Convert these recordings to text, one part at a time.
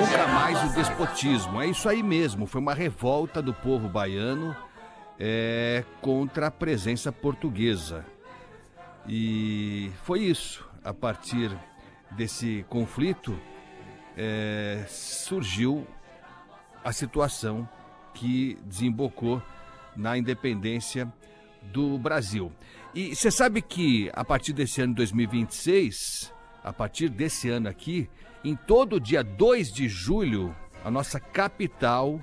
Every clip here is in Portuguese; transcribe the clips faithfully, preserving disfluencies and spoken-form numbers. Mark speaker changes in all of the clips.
Speaker 1: Nunca mais o despotismo. É isso aí mesmo. Foi uma revolta do povo baiano é, contra a presença portuguesa. E foi isso. A partir desse conflito, é, surgiu a situação que desembocou na independência do Brasil. E você sabe que a partir desse ano de dois mil e vinte e seis, a partir desse ano aqui, em todo dia dois de julho, a nossa capital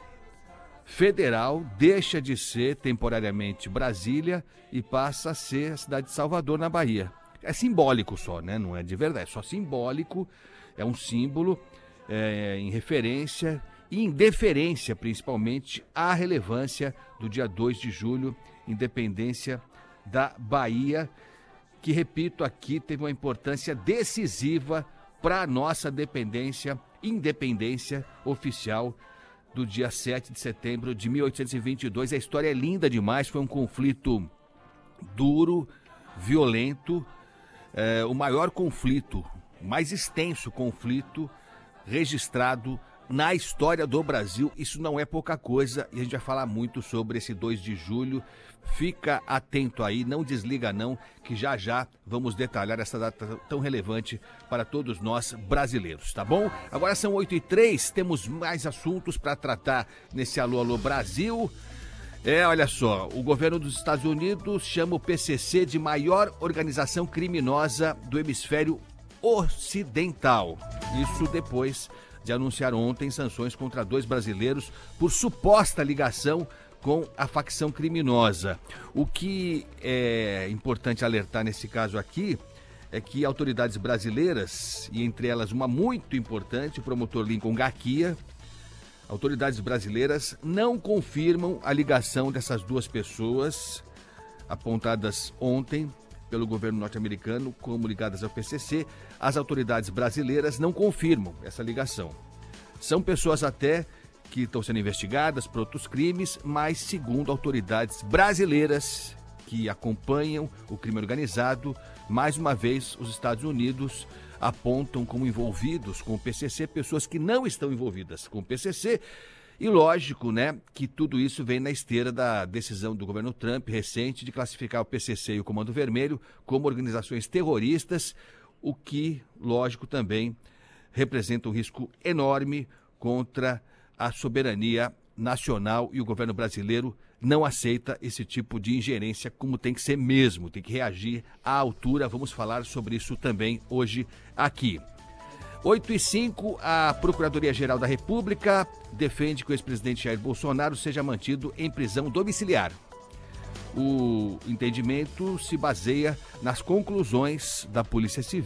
Speaker 1: federal deixa de ser temporariamente Brasília e passa a ser a cidade de Salvador, na Bahia. É simbólico só, né? Não é de verdade, é só simbólico, é um símbolo é, em referência e em deferência, principalmente, à relevância do dia dois de julho, independência da Bahia, que, repito aqui, teve uma importância decisiva para a nossa dependência, independência oficial do dia sete de setembro de mil oitocentos e vinte e dois. A história é linda demais, foi um conflito duro, violento, é, o maior conflito, o mais extenso conflito registrado na história do Brasil. Isso não é pouca coisa e a gente vai falar muito sobre esse dois de julho. Fica atento aí, não desliga não, que já já vamos detalhar essa data tão relevante para todos nós brasileiros, tá bom? Agora são oito e três, temos mais assuntos para tratar nesse Alô Alô Brasil. É, olha só, o governo dos Estados Unidos chama o P C C de maior organização criminosa do hemisfério ocidental. Isso depois de anunciar ontem sanções contra dois brasileiros por suposta ligação com a facção criminosa. O que é importante alertar nesse caso aqui é que autoridades brasileiras, e entre elas uma muito importante, o promotor Lincoln Garcia, autoridades brasileiras não confirmam a ligação dessas duas pessoas apontadas ontem pelo governo norte-americano como ligadas ao P C C. As autoridades brasileiras não confirmam essa ligação. São pessoas até que estão sendo investigadas por outros crimes, mas segundo autoridades brasileiras que acompanham o crime organizado, mais uma vez os Estados Unidos apontam como envolvidos com o P C C pessoas que não estão envolvidas com o P C C. E lógico, né, que tudo isso vem na esteira da decisão do governo Trump recente de classificar o P C C e o Comando Vermelho como organizações terroristas, o que, lógico, também representa um risco enorme contra a soberania nacional, e o governo brasileiro não aceita esse tipo de ingerência como tem que ser mesmo, tem que reagir à altura. Vamos falar sobre isso também hoje aqui. oito e cinco, a Procuradoria-Geral da República defende que o ex-presidente Jair Bolsonaro seja mantido em prisão domiciliar. O entendimento se baseia nas conclusões da Polícia Civil